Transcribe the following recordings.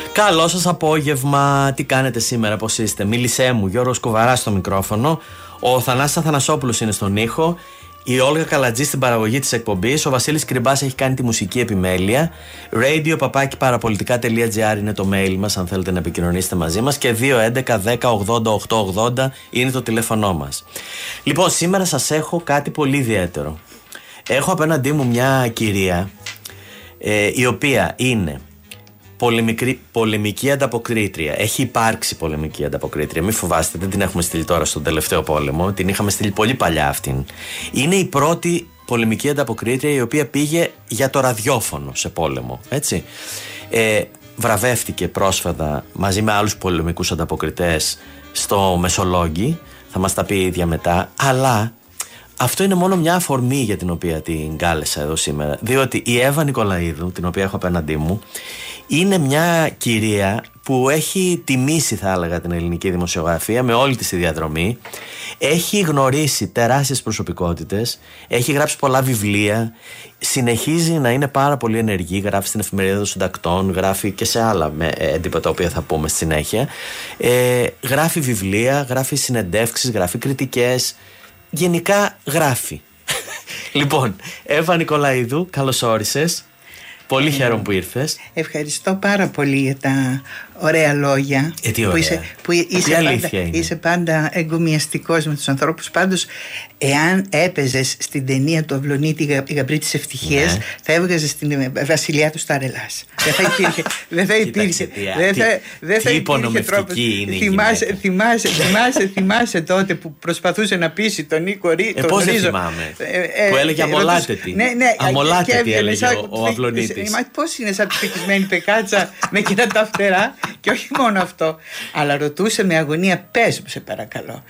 Καλό σας απόγευμα. Τι κάνετε σήμερα, πώς είστε? Μίλησέ μου, Γιώργος Κουβαράς στο μικρόφωνο. Ο Θανάσης Αθανασόπουλος είναι στον ήχο. Η Όλγα Καλατζή στην παραγωγή της εκπομπής. Ο Βασίλης Κρυμπάς έχει κάνει τη μουσική επιμέλεια. radio@parapolitica.gr είναι το mail μας, αν θέλετε να επικοινωνήσετε μαζί μας. Και 211-10-80-880 είναι το τηλέφωνό μας. Λοιπόν, σήμερα σας έχω κάτι πολύ ιδιαίτερο. Έχω απέναντί μου μια κυρία η οποία είναι πολεμική ανταποκρίτρια. Έχει υπάρξει πολεμική ανταποκρίτρια. Μην φοβάστε, δεν την έχουμε στείλει τώρα στον τελευταίο πόλεμο. Την είχαμε στείλει πολύ παλιά αυτήν. Είναι η πρώτη πολεμική ανταποκρίτρια η οποία πήγε για το ραδιόφωνο σε πόλεμο. Έτσι. Βραβεύτηκε πρόσφατα μαζί με άλλους πολεμικούς ανταποκριτές στο Μεσολόγγι. Θα μας τα πει η ίδια μετά. Αλλά αυτό είναι μόνο μια αφορμή για την οποία την κάλεσα εδώ σήμερα. Διότι η Εύα Νικολαίδου, την οποία έχω απέναντί μου, είναι μια κυρία που έχει τιμήσει, θα έλεγα, την ελληνική δημοσιογραφία με όλη της τη διαδρομή. Έχει γνωρίσει τεράστιες προσωπικότητες, έχει γράψει πολλά βιβλία, συνεχίζει να είναι πάρα πολύ ενεργή, γράφει στην Εφημερίδα των Συντακτών, γράφει και σε άλλα έντυπα τα οποία θα πούμε στη συνέχεια. Γράφει βιβλία, γράφει συνεντεύξεις, γράφει κριτικές, γενικά γράφει. Λοιπόν, Εύα Νικολαίδου, καλώς όρισες. Πολύ χαίρομαι που ήρθες. Ευχαριστώ πάρα πολύ για τα ωραία λόγια. Τι ωραία. Που είσαι πάντα εγκομιαστικός με τους ανθρώπους. Πάντως, εάν έπαιζες στην ταινία του Αυλονίτη η Γαμπρή της Ευτυχίας, ναι, θα έβγαζες την βασιλιά του Σταρελάς. Δεν θα υπήρχε. Τι υπονομευτική είναι η γυναίκα. Θυμάσαι τότε που προσπαθούσε να πείσει τον Νίκο Ρίζο. Πώς δεν θυμάμαι. Που έλεγε αμολάτετη. Αμολάτετη έλεγε ο Αυλονίτης. Πώς είναι σαν τυπικισμένη πεκάτσα με εκείνα τα φτερά. Και όχι μόνο αυτό, αλλά ρωτούσε με αγωνία, πες μου σε παρακαλώ,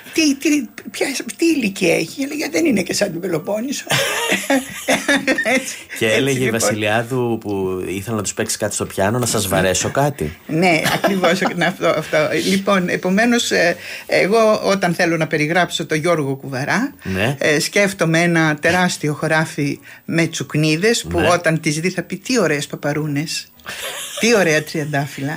τι ηλικία έχει? Έλεγε, δεν είναι και σαν την Πελοπόννησο. Και έλεγε η Βασιλιάδου που ήθελα να τους παίξει κάτι στο πιάνο, να σας βαρέσω κάτι. Ναι, ακριβώς αυτό. Λοιπόν, επομένως, εγώ όταν θέλω να περιγράψω τον Γιώργο Κουβαρά, ναι, σκέφτομαι ένα τεράστιο χωράφι με τσουκνίδες που, ναι, όταν τις δει θα πει, τι ωραίες παπαρούνες. Τι ωραία τριαντάφυλλα.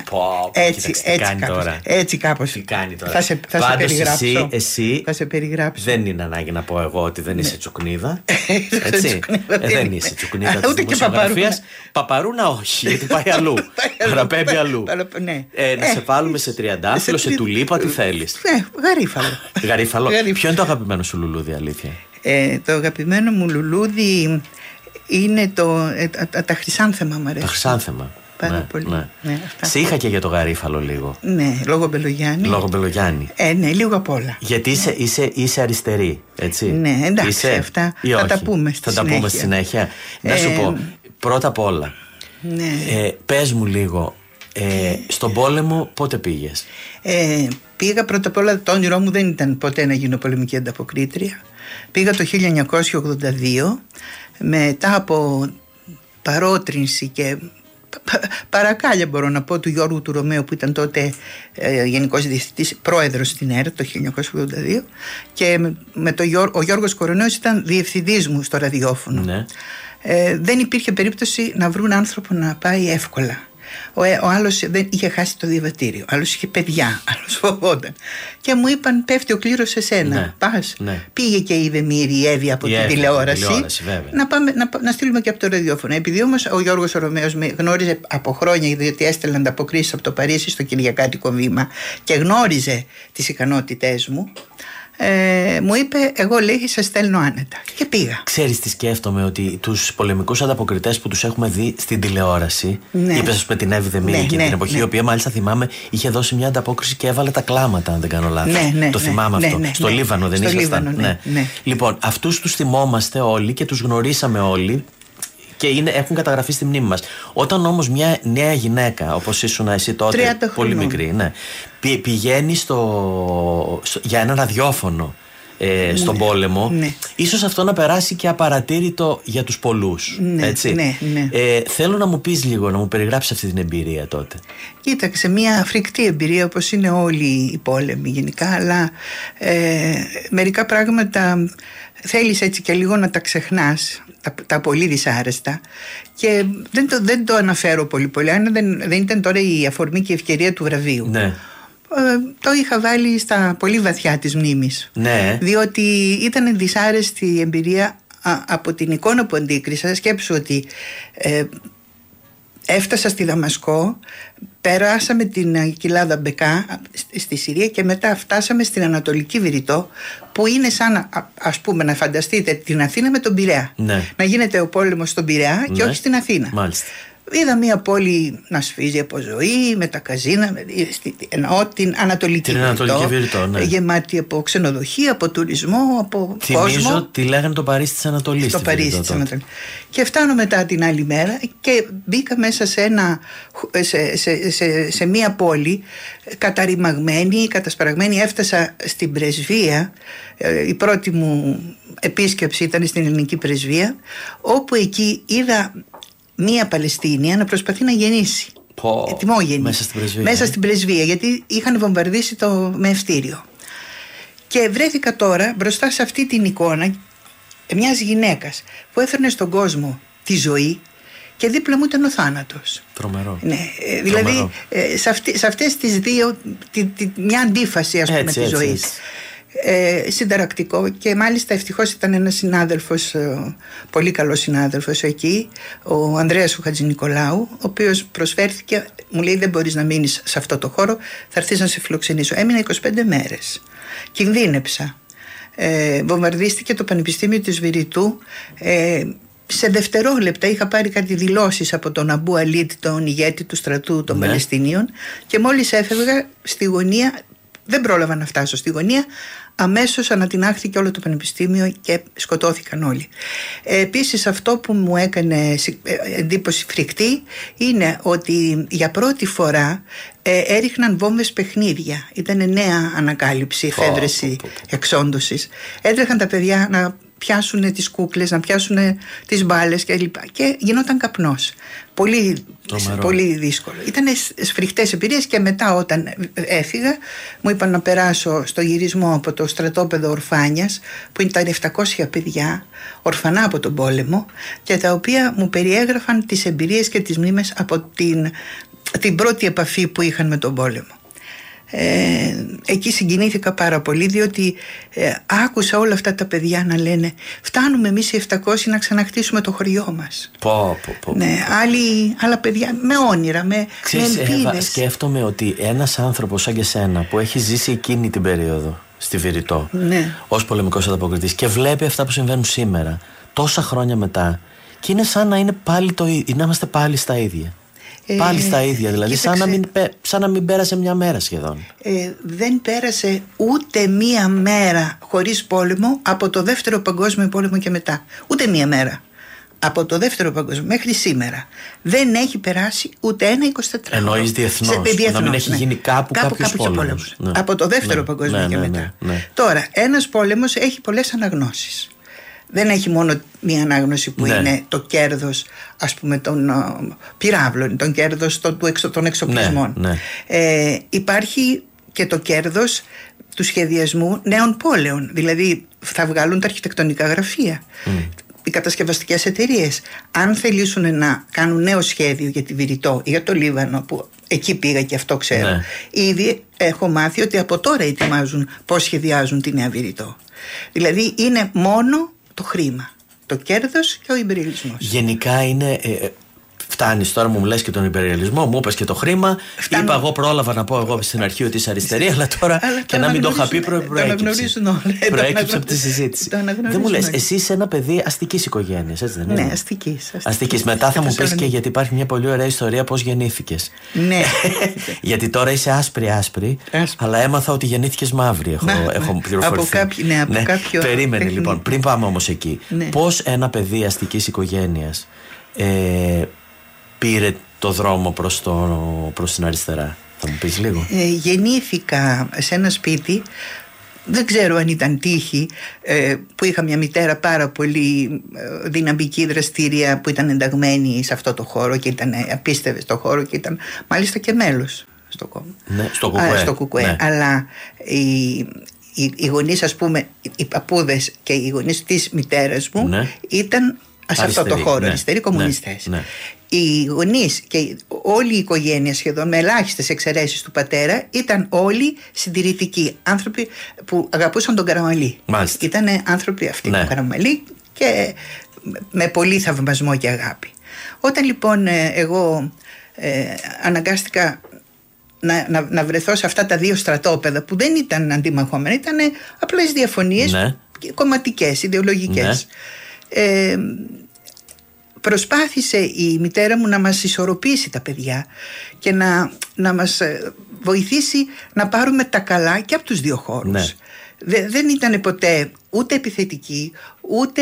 Έτσι κάπως. Τι κάνει τώρα. Θα σε περιγράψω. Εσύ θα σε περιγράψω. Δεν είναι ανάγκη να πω εγώ ότι δεν είσαι τσουκνίδα. Έτσι. Δεν είσαι τσουκνίδα της δημοσιογραφίας. Παπαρούνα όχι, γιατί πάει αλλού. Παραπέμπει αλλού. Να σε βάλουμε σε τριαντάφυλλο, σε τουλίπα, τι θέλεις? Γαρίφαλο. Ποιο είναι το αγαπημένο σου λουλούδι, αλήθεια? Το αγαπημένο μου λουλούδι είναι τα χρυσάνθεμα, μου αρέσει. Τα χρυσάνθεμα. Πάρα πολύ. Ναι, σε είχα και για το γαρίφαλο λίγο. Ναι, λόγω Μπελογιάννη. Ναι, λίγο απ' όλα. Γιατί είσαι αριστερή, έτσι? Ναι, εντάξει, αυτά θα τα πούμε στη συνέχεια. Θα τα πούμε στη συνέχεια. Να σου πω, πρώτα απ' όλα, ναι, πες μου λίγο, στον πόλεμο πότε πήγες? Πήγα πρώτα απ' όλα, το όνειρό μου δεν ήταν ποτέ να γίνω πολεμική ανταποκρίτρια. Πήγα το 1982, μετά από παρότρινση και παρακάλια, μπορώ να πω, του Γιώργου του Ρωμαίου, που ήταν τότε γενικός διευθυντής, πρόεδρος στην ΕΡΤ το 1982, και ο Γιώργος Κοροναίος ήταν διευθυντής μου στο ραδιόφωνο. Ναι. Δεν υπήρχε περίπτωση να βρουν άνθρωπο να πάει εύκολα. Ο άλλος δεν είχε χάσει το διαβατήριο, ο άλλος είχε παιδιά, άλλος φοβόταν. Και μου είπαν, πέφτει ο κλήρος σε σένα. Ναι, πας. Ναι. Πήγε και είδε η Εύη από την τηλεόραση. Να στείλουμε και από το ραδιόφωνο. Επειδή όμως ο Γιώργος ο Ρωμαίος με γνώριζε από χρόνια, διότι έστελνε ανταποκρίσεις από το Παρίσι στο Κυριακάτικο Βήμα και γνώριζε τις ικανότητές μου, μου είπε, εγώ, λέει, σε στέλνω άνετα. Και πήγα. Ξέρεις τι σκέφτομαι? Ότι τους πολεμικούς ανταποκριτές που τους έχουμε δει στην τηλεόραση, ναι, είπες, ας πούμε, την Εύη Δεμήρη, ναι, εκείνη την εποχή, ναι, η οποία μάλιστα θυμάμαι είχε δώσει μια ανταπόκριση και έβαλε τα κλάματα, αν δεν κάνω λάθος. Ναι, το θυμάμαι αυτό. Στο Λίβανο δεν ήσασταν? Ναι. Λοιπόν, αυτούς τους θυμόμαστε όλοι και τους γνωρίσαμε όλοι και έχουν καταγραφεί στη μνήμη μας. Όταν όμως μια νέα γυναίκα, όπως ήσουν εσύ τότε, πολύ μικρή, ναι, πηγαίνει για ένα ραδιόφωνο στον πόλεμο, ίσως αυτό να περάσει και απαρατήρητο για τους πολλούς. Έτσι. Θέλω να μου πεις λίγο, να μου περιγράψεις αυτή την εμπειρία τότε. Κοίταξε, μια φρικτή εμπειρία, όπως είναι όλοι οι πόλεμοι γενικά, αλλά μερικά πράγματα θέλεις έτσι και λίγο να τα ξεχνάς, τα πολύ δυσάρεστα, και δεν το αναφέρω πολύ, αν δεν ήταν τώρα η αφορμή και η ευκαιρία του βραβείου. Το είχα βάλει στα πολύ βαθιά της μνήμης, διότι ήταν δυσάρεστη η εμπειρία από την εικόνα που αντίκρισα. Σκέψου ότι έφτασα στη Δαμασκό, περάσαμε την κοιλάδα Μπεκά στη Συρία και μετά φτάσαμε στην Ανατολική Βηρητό, που είναι σαν, ας πούμε, να φανταστείτε την Αθήνα με τον Πειραιά. Να γίνεται ο πόλεμος στον Πειραιά και όχι στην Αθήνα. Μάλιστα. Είδα μια πόλη να σφίζει από ζωή, με τα καζίνα, εννοώ την Ανατολική Βηρητό, γεμάτη από ξενοδοχεία, από τουρισμό, από κόσμο. Θυμίζω τη λέγανε το Παρίσι της Ανατολής. Το Παρίσι της Ανατολής. Και φτάνω μετά την άλλη μέρα και μπήκα μέσα σε μια πόλη καταρριμαγμένη, κατασπαραγμένη. Έφτασα στην πρεσβεία, η πρώτη μου επίσκεψη ήταν στην ελληνική πρεσβεία, όπου εκεί είδα μία Παλαιστίνια να προσπαθεί να γεννήσει. Ετοιμόγεννη. Μέσα στην πρεσβεία, γιατί είχαν βομβαρδίσει το μεευτήριο. Και βρέθηκα τώρα μπροστά σε αυτή την εικόνα μιας γυναίκας που έφερνε στον κόσμο τη ζωή και δίπλα μου ήταν ο θάνατος. Τρομερό. Δηλαδή σε αυτές τις δύο, μια αντίφαση, ας πούμε, της ζωής. Συνταρακτικό. Και μάλιστα ευτυχώς ήταν ένας συνάδελφος, πολύ καλός συνάδελφος εκεί, ο Ανδρέας ο Χατζηνικολάου, ο οποίος προσφέρθηκε, μου λέει: δεν μπορείς να μείνεις σε αυτό το χώρο, θα έρθεις να σε φιλοξενήσω. Έμεινα 25 μέρες, κινδύνεψα. Βομβαρδίστηκε το Πανεπιστήμιο της Βηρητού. Σε δευτερόλεπτα είχα πάρει κάτι δηλώσεις από τον Αμπού Αλίτ, τον ηγέτη του στρατού των Παλαιστινίων, και μόλις έφευγα στη γωνία, δεν πρόλαβα να φτάσω στη γωνία, αμέσως ανατινάχθηκε όλο το πανεπιστήμιο και σκοτώθηκαν όλοι. Επίσης, αυτό που μου έκανε εντύπωση φρικτή είναι ότι για πρώτη φορά έριχναν βόμβες παιχνίδια. Ήταν νέα ανακάλυψη, εφεύρεση εξόντωσης. Έτρεχαν τα παιδιά να πιάσουν τις κούκλες, να πιάσουν τις μπάλες κλπ. Και γινόταν καπνός. Πολύ δύσκολο. Ήταν σφριχτές εμπειρίες. Και μετά, όταν έφυγα, μου είπαν να περάσω στο γυρισμό από το στρατόπεδο Ορφάνιας, που ήταν 700 παιδιά ορφανά από τον πόλεμο, και τα οποία μου περιέγραφαν τις εμπειρίες και τις μνήμες από την πρώτη επαφή που είχαν με τον πόλεμο. Εκεί συγκινήθηκα πάρα πολύ, διότι άκουσα όλα αυτά τα παιδιά να λένε: φτάνουμε εμείς οι 700 να ξαναχτίσουμε το χωριό μας. Άλλα παιδιά με όνειρα, με ελπίδες. Σκέφτομαι ότι ένας άνθρωπος σαν και σένα, που έχει ζήσει εκείνη την περίοδο στη Βηρητό, ως πολεμικός ανταποκριτής, και βλέπει αυτά που συμβαίνουν σήμερα, τόσα χρόνια μετά, και είναι σαν να είναι πάλι να είμαστε πάλι στα ίδια. Πάλι στα ίδια, δηλαδή, σαν να μην πέρασε μια μέρα σχεδόν. Δεν πέρασε ούτε μία μέρα χωρίς πόλεμο από το Δεύτερο Παγκόσμιο Πόλεμο και μετά. Ούτε μία μέρα. Από το Δεύτερο Παγκόσμιο μέχρι σήμερα δεν έχει περάσει ούτε ένα 24ωρο. Εννοείς διεθνώς, να μην έχει γίνει κάπου κάποιος πόλεμος. Από το Δεύτερο Παγκόσμιο και μετά. Τώρα, ένας πόλεμος έχει πολλές αναγνώσεις. Δεν έχει μόνο μία ανάγνωση που είναι το κέρδος, ας πούμε, των πυράβλων, το κέρδος των εξοπλισμών. Υπάρχει και το κέρδος του σχεδιασμού νέων πόλεων. Δηλαδή θα βγάλουν τα αρχιτεκτονικά γραφεία, οι κατασκευαστικές εταιρείες. Αν θελήσουν να κάνουν νέο σχέδιο για τη Βηρητό ή για το Λίβανο, που εκεί πήγα και αυτό ξέρω, ήδη έχω μάθει ότι από τώρα ετοιμάζουν πώς σχεδιάζουν τη Νέα Βηρητό. Δηλαδή είναι μόνο το χρήμα, το κέρδος και ο υπεριαλισμός. Γενικά είναι. Φτάνεις τώρα, μου λες και τον υπεριαλισμό, μου είπες και το χρήμα. Είπα εγώ, πρόλαβα να πω εγώ στην αρχή ότι είσαι αριστερή, αλλά τώρα και να μην το είχα πει, προέκυψε από τη συζήτηση. Δεν μου λες, εσύ είσαι ένα παιδί αστικής οικογένειας, έτσι δεν είναι? Ναι, αστικής. Μετά θα μου πεις και γιατί υπάρχει μια πολύ ωραία ιστορία πώς γεννήθηκες. Ναι. Γιατί τώρα είσαι άσπρη, αλλά έμαθα ότι γεννήθηκες μαύρη. Έχω πληροφορηθεί. Από κάποιο. Περίμενε λοιπόν, πριν πάμε όμως εκεί. Πώς ένα παιδί αστικής οικογένειας πήρε το δρόμο προς την αριστερά? Θα μου πεις λίγο. Γεννήθηκα σε ένα σπίτι Δεν ξέρω αν ήταν τύχη που είχα μια μητέρα πάρα πολύ δυναμική, δραστήρια, που ήταν ενταγμένη σε αυτό το χώρο και ήταν απίστευε στο χώρο και ήταν μάλιστα και μέλος στο κόμμα. Ναι, στο ΚΚΕ. Ναι. Αλλά οι γονείς, ας πούμε, οι παππούδες και οι γονείς της μητέρας μου, ναι, ήταν σε αυτό το χώρο, ναι, αριστεροί κομμουνιστές. Ναι, ναι. Οι γονείς και όλη η οικογένεια σχεδόν, με ελάχιστες εξαιρέσεις του πατέρα, ήταν όλοι συντηρητικοί, άνθρωποι που αγαπούσαν τον Καραμαλή. Ήταν άνθρωποι αυτοί, ναι, του Καραμαλή, και με πολύ θαυμασμό και αγάπη. Όταν λοιπόν εγώ αναγκάστηκα να βρεθώ σε αυτά τα δύο στρατόπεδα που δεν ήταν αντιμαχόμενα, ήταν απλές διαφωνίες, ναι, κομματικές, ιδεολογικές, ναι, προσπάθησε η μητέρα μου να μας ισορροπήσει τα παιδιά και να μας βοηθήσει να πάρουμε τα καλά και από τους δύο χώρους. Ναι. Δεν ήταν ποτέ ούτε επιθετική, ούτε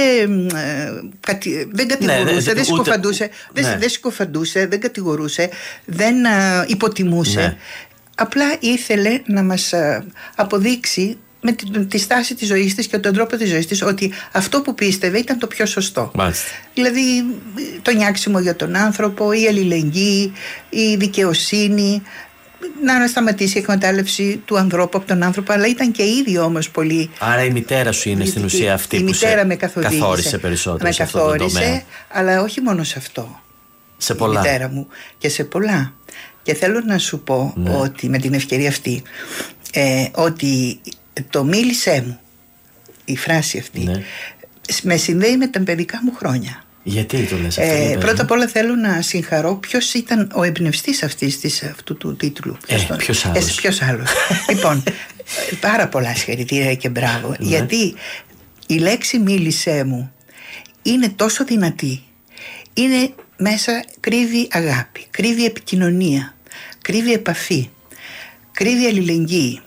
δεν κατηγορούσε, δεν συκοφαντούσε, δεν συκοφαντούσε, δεν κατηγορούσε, δεν υποτιμούσε. Ναι. Απλά ήθελε να μας αποδείξει με τη στάση της ζωής της και τον τρόπο της ζωής της ότι αυτό που πίστευε ήταν το πιο σωστό. Μάλιστα. Δηλαδή το νιάξιμο για τον άνθρωπο, η αλληλεγγύη, η δικαιοσύνη, να σταματήσει η εκμετάλλευση του ανθρώπου από τον άνθρωπο, αλλά ήταν και ήδη όμως πολύ. Άρα η μητέρα σου είναι στην ουσία αυτή που σε καθόρισε περισσότερο. Με καθόρισε, αλλά όχι μόνο σε αυτό. Σε πολλά. Η μητέρα μου και σε πολλά. Και θέλω να σου πω, ναι, ότι με την ευκαιρία αυτή, ότι το μίλησέ μου, η φράση αυτή, ναι, με συνδέει με τα παιδικά μου χρόνια. Γιατί το λες αυτό? Πρώτα απ' όλα θέλω να συγχαρώ ποιος ήταν ο εμπνευστής αυτού του τίτλου. Ποιος άλλος. Λοιπόν, πάρα πολλά συγχαρητήρια και μπράβο, ναι, γιατί η λέξη μίλησέ μου είναι τόσο δυνατή. Είναι μέσα, κρύβει αγάπη, κρύβει επικοινωνία, κρύβει επαφή, κρύβει αλληλεγγύη,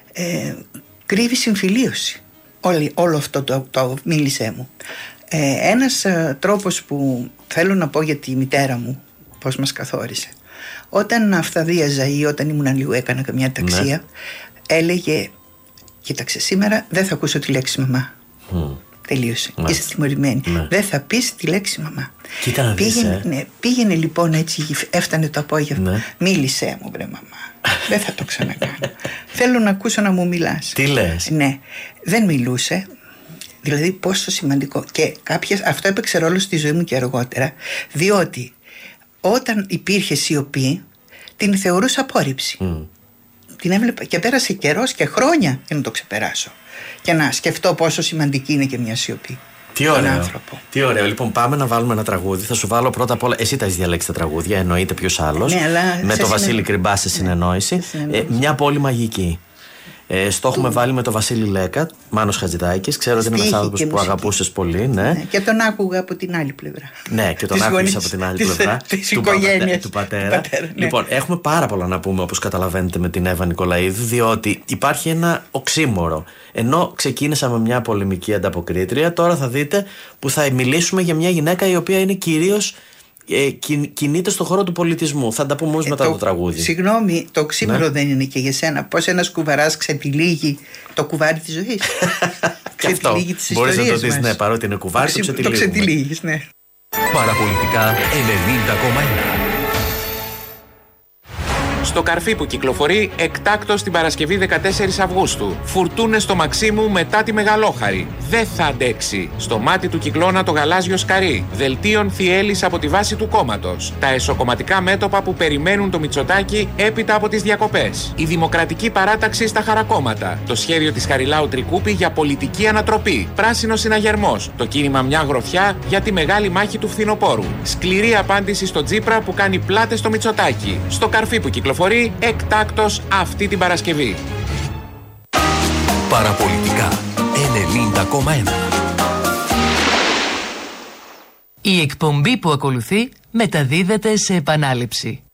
κρύβει συμφιλίωση. Όλο αυτό το μίλησέ μου. Ένας τρόπος που θέλω να πω για τη μητέρα μου, πώς μας καθόρισε, όταν αυθαδίαζα ή όταν ήμουν λίγο, έκανα καμιά ταξία, ναι, έλεγε, κοίταξε, σήμερα δεν θα ακούσω τη λέξη μαμά. Τελείωσε. Είσαι τιμωρημένη. Ναι. Δεν θα πεις τη λέξη μαμά. Πήγαινε λοιπόν έτσι, έφτανε το απόγευμα. Ναι. Μίλησέ μου, βρε μαμά. Δεν θα το ξανακάνω. Θέλω να ακούσω να μου μιλάς. Τι λες? Ναι. Δεν μιλούσε. Δηλαδή πόσο σημαντικό. Και αυτό έπαιξε ρόλο στη ζωή μου και αργότερα. Διότι όταν υπήρχε σιωπή, την θεωρούσα απόρριψη. Την έβλεπα και πέρασε καιρός και χρόνια για να το ξεπεράσω και να σκεφτώ πόσο σημαντική είναι και μια σιωπή. Τι ωραίο. Τι ωραίο. Λοιπόν, πάμε να βάλουμε ένα τραγούδι. Θα σου βάλω πρώτα απ' όλα. Εσύ τα έχεις διαλέξει τα τραγούδια, εννοείται ποιος άλλος. Ναι, με το Βασίλη Κρυμπά σε συνεννόηση. Μια πόλη μαγική. Στο έχουμε βάλει με τον Βασίλη Λέκα, Μάνος Χατζηδάκης. Ξέρω ότι είναι ένας άνθρωπος που αγαπούσες πολύ. Ναι. Και τον άκουγα από την άλλη πλευρά. Ναι, και τον άκουγες από την άλλη πλευρά. Του πατέρα. Λοιπόν, έχουμε πάρα πολλά να πούμε, όπως καταλαβαίνετε, με την Εύα Νικολαίδου, διότι υπάρχει ένα οξύμορο. Ενώ ξεκίνησα με μια πολεμική ανταποκρίτρια, τώρα θα δείτε που θα μιλήσουμε για μια γυναίκα η οποία είναι κυρίως. Κινείται στον χώρο του πολιτισμού. Θα τα πούμε όμως μετά το τραγούδι. Συγγνώμη, το οξύμορο, ναι, δεν είναι και για σένα? Πώς ένας κουβαράς ξετυλίγει το κουβάρι της ζωής? Και αυτό μπορείς να το δεις, ναι, παρότι είναι κουβάρι, το ξετυλίγεις, ναι. Παραπολιτικά 90,1. Στο καρφί που κυκλοφορεί εκτάκτως την Παρασκευή 14 Αυγούστου. Φουρτούνες στο Μαξίμου μετά τη Μεγαλόχαρη. Δεν θα αντέξει. Στο μάτι του κυκλώνα το γαλάζιο σκαρί. Δελτίων Θιέλης από τη βάση του κόμματος. Τα εσωκομματικά μέτωπα που περιμένουν το Μητσοτάκη έπειτα από τις διακοπές. Η δημοκρατική παράταξη στα χαρακόμματα. Το σχέδιο της Χαριλάου Τρικούπη για πολιτική ανατροπή. Πράσινος συναγερμός. Το κίνημα μια γροθιά για τη μεγάλη μάχη του φθινοπόρου. Σκληρή απάντηση στο Τσίπρα που κάνει πλάτες στο Μητσοτάκη. Στο καρφί που κυκλοφορεί εκτάκτως αυτή την Παρασκευή. Παραπολιτικά 90,1. Η εκπομπή που ακολουθεί μεταδίδεται σε επανάληψη.